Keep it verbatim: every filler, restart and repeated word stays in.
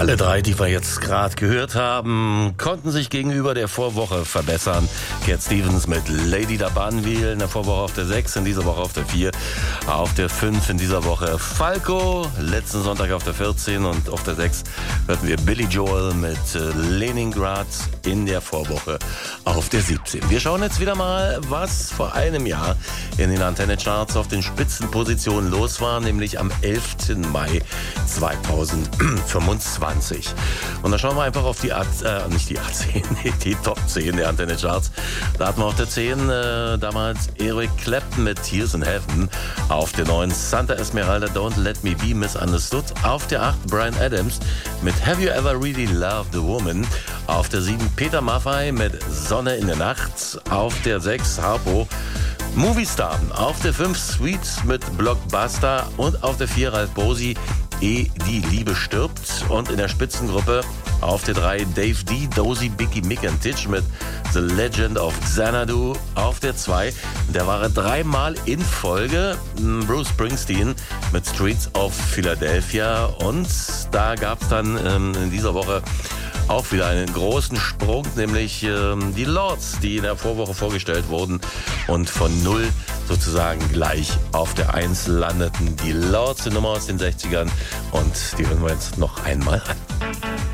Alle drei, die wir jetzt gerade gehört haben, konnten sich gegenüber der Vorwoche verbessern. Cat Stevens mit Lady da Banville in der Vorwoche auf der sechs, in dieser Woche auf der vier, auf der fünf in dieser Woche Falco, letzten Sonntag auf der vierzehn und auf der sechs hörten wir Billy Joel mit Leningrad in der Vorwoche auf der siebzehn. Wir schauen jetzt wieder mal, was vor einem Jahr in den Antenne-Charts auf den Spitzenpositionen los war, nämlich am elften Mai zweitausendfünfundzwanzig. Und da schauen wir einfach auf die A, äh, nicht die A zehn, die Top zehn der Antenne-Charts. Da hatten wir auf der zehn äh, damals Eric Clapton mit Tears in Heaven. Auf der neun Santa Esmeralda, Don't Let Me Be Misunderstood. Auf der acht Bryan Adams mit Have You Ever Really Loved a Woman. Auf der sieben Peter Maffay mit Sonne in der Nacht. Auf der sechs Harpo Movie Star. Auf der fünf Sweet mit Blockbuster. Und auf der vier Ralf Bosi, Ehe die Liebe stirbt. Und in der Spitzengruppe auf der drei Dave D, Dozy, Biggie, Mick and Titch mit The Legend of Xanadu. Auf der zwei, der war dreimal in Folge, Bruce Springsteen mit Streets of Philadelphia. Und da gab es dann ähm, in dieser Woche auch wieder einen großen Sprung, nämlich ähm, die Lords, die in der Vorwoche vorgestellt wurden und von null sozusagen gleich auf der eins landeten. Die Lords, die Nummer aus den sechzigern, und die hören wir jetzt noch einmal an.